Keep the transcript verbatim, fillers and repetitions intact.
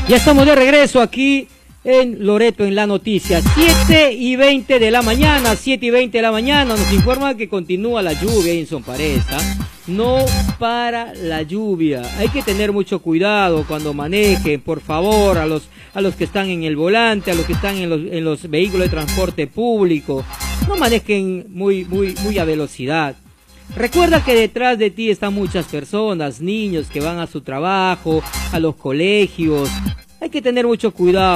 Ya estamos de regreso aquí en Loreto en la noticia. siete y veinte de la mañana, siete y veinte de la mañana, nos informa que continúa la lluvia en Sonparesta. No para la lluvia. Hay que tener mucho cuidado cuando manejen, por favor, a los, a los que están en el volante, a los que están en los, en los vehículos de transporte público. No manejen muy, muy, muy a velocidad. Recuerda que detrás de ti están muchas personas, niños que van a su trabajo, a los colegios. Hay que tener mucho cuidado.